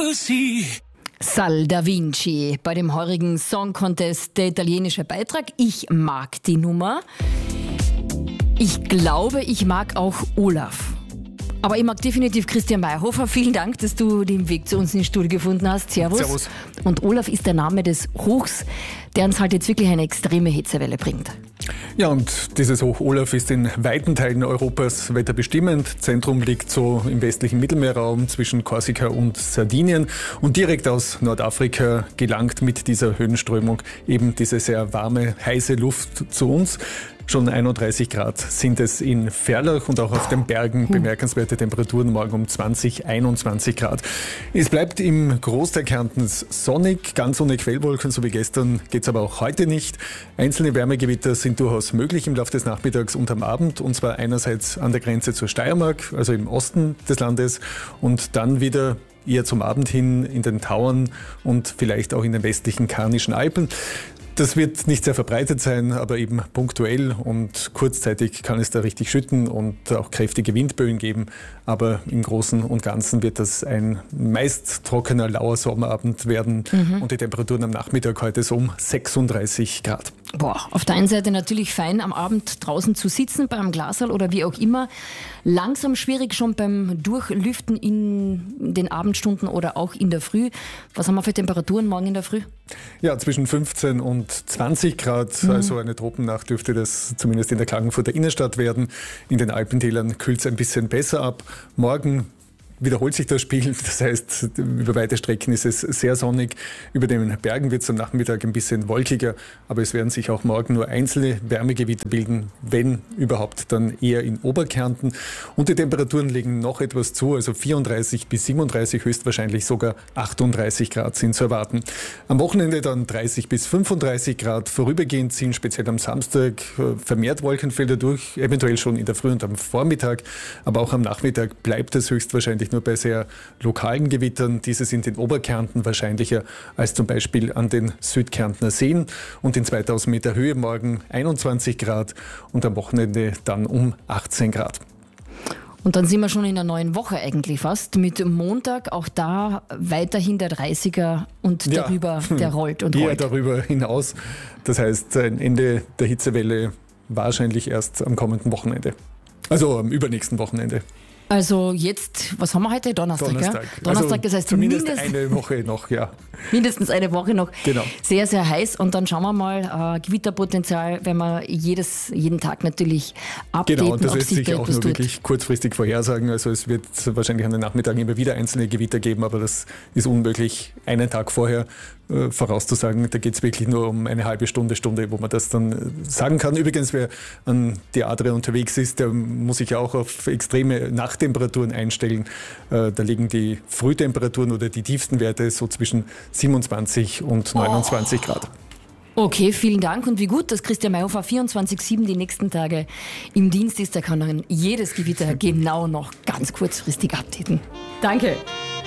così. Sal da Vinci bei dem heurigen Song Contest, der italienische Beitrag. Ich mag die Nummer. Ich glaube, ich mag auch Olaf. Aber ich mag definitiv Christian Mayhofer. Vielen Dank, dass du den Weg zu uns ins Studio gefunden hast. Servus. Servus. Und Olaf ist der Name des Hochs, der uns halt jetzt wirklich eine extreme Hitzewelle bringt. Ja, und dieses Hoch Olaf ist in weiten Teilen Europas wetterbestimmend. Zentrum liegt so im westlichen Mittelmeerraum zwischen Korsika und Sardinien. Und direkt aus Nordafrika gelangt mit dieser Höhenströmung eben diese sehr warme, heiße Luft zu uns. Schon 31 Grad sind es in Verlach und auch auf den Bergen bemerkenswerte Temperaturen, morgen um 20, 21 Grad. Es bleibt im Großteil Kärntens sonnig, ganz ohne Quellwolken, so wie gestern geht es aber auch heute nicht. Einzelne Wärmegewitter sind durchaus möglich im Laufe des Nachmittags und am Abend, und zwar einerseits an der Grenze zur Steiermark, also im Osten des Landes, und dann wieder eher zum Abend hin in den Tauern und vielleicht auch in den westlichen Karnischen Alpen. Das wird nicht sehr verbreitet sein, aber eben punktuell, und kurzzeitig kann es da richtig schütten und auch kräftige Windböen geben. Aber im Großen und Ganzen wird das ein meist trockener, lauer Sommerabend werden und die Temperaturen am Nachmittag heute so um 36 Grad. Boah, auf der einen Seite natürlich fein, am Abend draußen zu sitzen, beim Glasl oder wie auch immer. Langsam schwierig schon beim Durchlüften in den Abendstunden oder auch in der Früh. Was haben wir für Temperaturen morgen in der Früh? Ja, zwischen 15 und 20 Grad, also eine Tropennacht dürfte das zumindest in der Klagenfurter Innenstadt werden. In den Alpentälern kühlt es ein bisschen besser ab. Morgen wiederholt sich das Spiel, das heißt, über weite Strecken ist es sehr sonnig. Über den Bergen wird es am Nachmittag ein bisschen wolkiger, aber es werden sich auch morgen nur einzelne Wärmegewitter bilden, wenn überhaupt, dann eher in Oberkärnten. Und die Temperaturen legen noch etwas zu, also 34 bis 37, höchstwahrscheinlich sogar 38 Grad sind zu erwarten. Am Wochenende dann 30 bis 35 Grad, vorübergehend ziehen speziell am Samstag vermehrt Wolkenfelder durch, eventuell schon in der Früh und am Vormittag, aber auch am Nachmittag bleibt es höchstwahrscheinlich nur bei sehr lokalen Gewittern. Diese sind in Oberkärnten wahrscheinlicher als zum Beispiel an den Südkärntner Seen. Und in 2000 Meter Höhe morgen 21 Grad und am Wochenende dann um 18 Grad. Und dann sind wir schon in der neuen Woche eigentlich fast, mit Montag, auch da weiterhin der 30er und darüber, der rollt und rollt. Eher darüber hinaus. Das heißt, ein Ende der Hitzewelle wahrscheinlich erst am kommenden Wochenende. Also am übernächsten Wochenende. Also jetzt, was haben wir heute? Donnerstag, ja? Donnerstag, also das heißt zumindest eine Woche noch, ja. Mindestens eine Woche noch. Genau. Sehr, sehr heiß. Und dann schauen wir mal, Gewitterpotenzial, wenn wir jeden Tag natürlich updaten, genau, und das ob lässt sich sich da auch etwas nur tut. wirklich kurzfristig vorhersagen. Also es wird wahrscheinlich an den Nachmittagen immer wieder einzelne Gewitter geben, aber das ist unmöglich, einen Tag vorher vorauszusagen. Da geht es wirklich nur um eine halbe Stunde, wo man das dann sagen kann. Übrigens, wer an der Adria unterwegs ist, der muss sich auch auf extreme Nachttemperaturen einstellen. Da liegen die Frühtemperaturen oder die tiefsten Werte so zwischen 27 und 29 Grad. Okay, vielen Dank. Und wie gut, dass Christian Mayhofer 24/7 die nächsten Tage im Dienst ist. Da kann er jedes Gewitter genau noch ganz kurzfristig updaten. Danke.